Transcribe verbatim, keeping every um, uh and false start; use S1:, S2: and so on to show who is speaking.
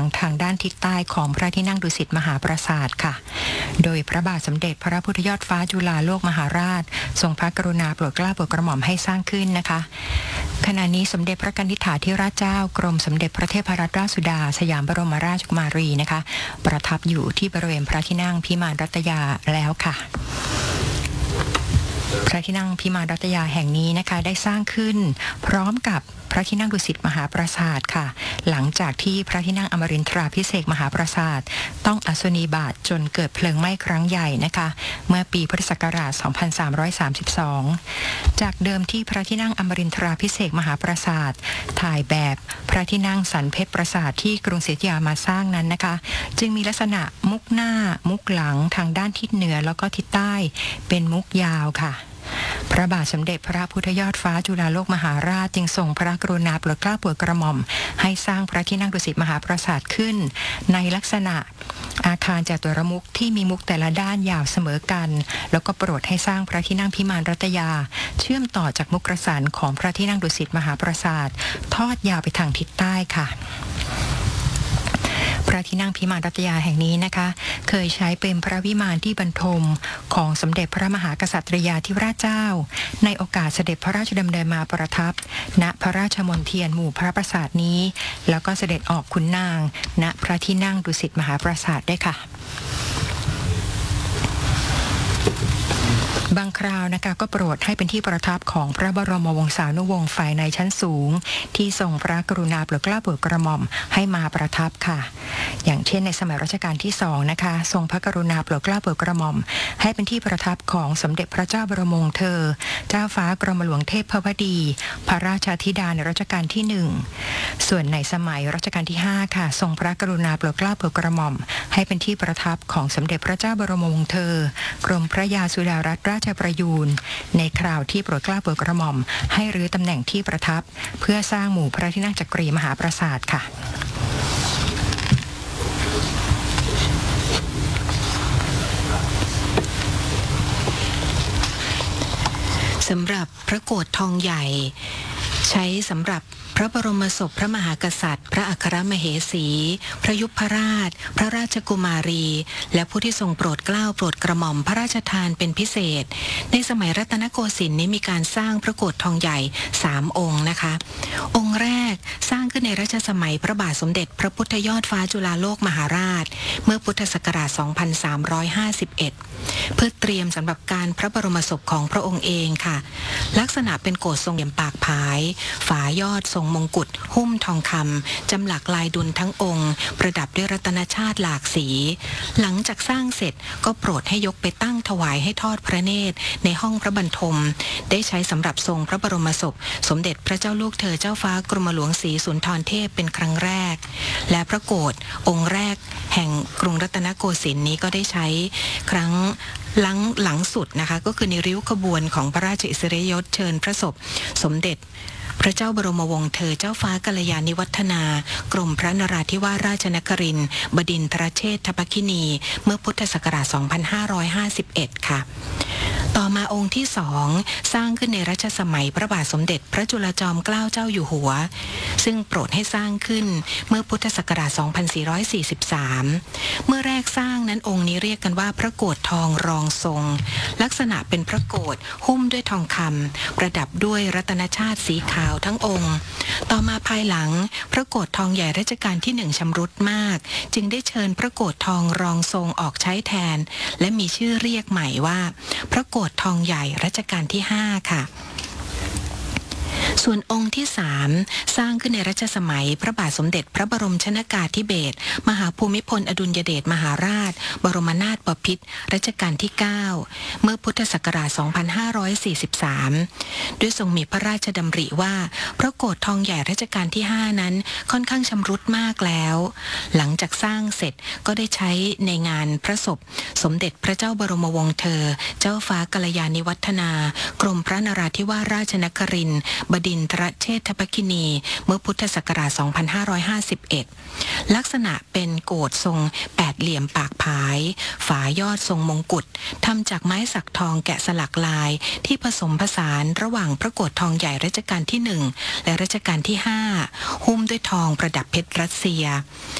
S1: ทางด้านทิศใต้ของพระที่นั่งดุสิตมหาปราสาทค่ะโดยพระบาทสมเด็จพระพุทธยอดฟ้าจุฬาโลกมหาราชทรงพระกรุณาโปรดเกล้าโปรดกระหม่อมให้สร้างขึ้นนะคะขณะนี้สมเด็จพระกนิษฐาธิราชเจ้ากรมสมเด็จพระเทพรัตนราชสุดาสยามบรมราชกุมารีนะคะประทับอยู่ที่บริเวณพระที่นั่งพิมานรัตยาแล้วค่ะพระที่นั่งพิมานรัตยาแห่งนี้นะคะได้สร้างขึ้นพร้อมกับพระที่นั่งดุสิตมหาปราสาทค่ะหลังจากที่พระที่นั่งอมรินทราภิเษกมหาปราสาทต้องอัศนีบาตจนเกิดเพลิงไหม้ครั้งใหญ่นะคะเมื่อปีพุทธศักราช สองพันสามร้อยสามสิบสอง จากเดิมที่พระที่นั่งอมรินทราภิเษกมหาปราสาทถ่ายแบบพระที่นั่งสันเพชรปราสาทที่กรุงศรีอยุธยามาสร้างนั้นนะคะจึงมีลักษณะมุกหน้ามุกหลังทางด้านทิศเหนือแล้วก็ทิศใต้เป็นมุกยาวค่ะพระบาทสมเด็จพระพุทธยอดฟ้าจุฬาโลกมหาราชจึงทรงพระกรุณาโปรดเกล้าโปรดกระหม่อมให้สร้างพระที่นั่งดุสิตมหาปราสาทขึ้นในลักษณะอาคารจัตุรมุขที่มีมุกแต่ละด้านยาวเสมอกันแล้วก็โปรดให้สร้างพระที่นั่งพิมานรัตยาเชื่อมต่อจากมุกกระสันของพระที่นั่งดุสิตมหาปราสาททอดยาวไปทางทิศใต้ค่ะพระที่นั่งพิมานรัตยาแห่งนี้นะคะเคยใช้เป็นพระวิมานที่บรรทมของสมเด็จพระมหากษัตริยาธิราชเจ้าในโอกาสเสด็จพระราชดำเนินมาประทับณพระราชมณฑียนหมู่พระปราสาทนี้แล้วก็เสด็จออกขุนนางณพระที่นั่งดุสิตมหาปราสาทได้ค่ะบางคราวนะคะก็โปรดให้เป็นที่ประทับของพระบรมวงศานุวงศ์ฝ่ายในชั้นสูงที่ทรงพระกรุณาโปรดเกล้าโปรดกระหม่อมให้มาประทับค่ะอย่างเช่นในสมัยรัชกาลที่สองนะคะทรงพระกรุณาโปรดเกล้าโปรดกระหม่อมให้เป็นที่ประทับของสมเด็จพระเจ้าบรมวงศ์เธอเจ้าฟ้ากรมหลวงเทพพดีพระราชธิดาในรัชกาลที่หนึ่งส่วนในสมัยรัชกาลที่ห้าค่ะทรงพระกรุณาโปรดเกล้าโปรดกระหม่อมให้เป็นที่ประทับของสมเด็จพระเจ้าบรมวงศ์เธอกรมพระยาสุดารัตนราชประยูรในคราวที่โปรดเกล้าโปรดกระหม่อมให้รื้อตำแหน่งที่ประทับเพื่อสร้างหมู่พระที่นั่งจักรีมหาปราสาทค่ะ
S2: สำหรับพระโกฐทองใหญ่ใช้สำหรับพระบรมศพพระมหากษัตริย์พระอัครมเหสีพระยุพราชพระราชกุมารีและผู้ที่ทรงโปรดเกล้าโปรดกระหม่อมพระราชทานเป็นพิเศษในสมัยรัตนโกสินทร์นี้มีการสร้างพระโกฐทองใหญ่สามองค์นะคะองค์แรกสร้างขึ้นในรัชสมัยพระบาทสมเด็จพระพุทธยอดฟ้าจุฬาโลกมหาราชเมื่อพุทธศักราช สองพันสามร้อยห้าสิบเอ็ด เพื่อเตรียมสำหรับการพระบรมศพของพระองค์เองค่ะลักษณะเป็นโกฐทรงเหลี่ยมปากผายฝายอดทรงมงกุฎหุ้มทองคำจำหลักลายดุลทั้งองค์ประดับด้วยรัตนชาติหลากสีหลังจากสร้างเสร็จก็โปรดให้ยกไปตั้งถวายให้ทอดพระเนตรในห้องพระบรรทมได้ใช้สำหรับทรงพระบรมศพสมเด็จพระเจ้าลูกเธอเจ้าฟ้ากรมหลวงศรีสุนทรเทพเป็นครั้งแรกและพระโกฐองค์แรกแห่งกรุงรัตนโกสินทร์นี้ก็ได้ใช้ครั้งหลังหลังสุดนะคะก็คือในริ้วขบวนของพระราชอิสริยยศเชิญพระศพสมเด็จพระเจ้าบรมวงศ์เธอเจ้าฟ้ากัลยาณิวัฒนากรมพระนราธิวาสราชนครินทร์บดินทรเชษฐภคินีเมื่อพุทธศักราช สองพันห้าร้อยห้าสิบเอ็ด ค่ะต่อมาองค์ที่สองสร้างขึ้นในรัชสมัยพระบาทสมเด็จพระจุลจอมเกล้าเจ้าอยู่หัวซึ่งโปรดให้สร้างขึ้นเมื่อพุทธศักราช สองพันสี่ร้อยสี่สิบสาม เมื่อแรกสร้างนั้นองค์นี้เรียกกันว่าพระโกฐทองรองทรงลักษณะเป็นพระโกฐหุ้มด้วยทองคำประดับด้วยรัตนชาติสีขาวทั้งองค์ต่อมาภายหลังพระโกฐทองใหญ่รัชกาลที่หนึ่งชำรุดมากจึงได้เชิญพระโกฐทองรองทรงออกใช้แทนและมีชื่อเรียกใหม่ว่าพระโกฐทองใหญ่รัชกาลที่ห้าค่ะ ส่วนองค์ที่สามสร้างขึ้นในรัชสมัยพระบาทสมเด็จพระบรมชนกาธิเบศรมหาภูมิพลอดุลยเดชมหาราชบรมนาถบพิตรรัชกาลที่เก้าเมื่อพุทธศักราช สองพันห้าร้อยสี่สิบสาม ด้วยทรงมีพระราชดำริว่าพระโกฐทองใหญ่รัชกาลที่ห้านั้นค่อนข้างชำรุดมากแล้วหลังจากสร้างเสร็จก็ได้ใช้ในงานพระศพสมเด็จพระเจ้าบรมวงศ์เธอเจ้าฟ้ากัลยาณิวัฒนากรมพระนราธิวาสราชนครินทร์บดินทรเชษฐภคินีเมื่อพุทธศักราช สองพันห้าร้อยห้าสิบเอ็ด ลักษณะเป็นโกฐทรงแปดเหลี่ยมปากผายฝายอดทรงมงกุฎทำจากไม้สักทองแกะสลักลายที่ผสมผสานระหว่างพระโกฐทองใหญ่รัชกาลที่หนึ่งและรัชกาลที่ห้าหุ้มด้วยทองประดับเพชรรัสเซีย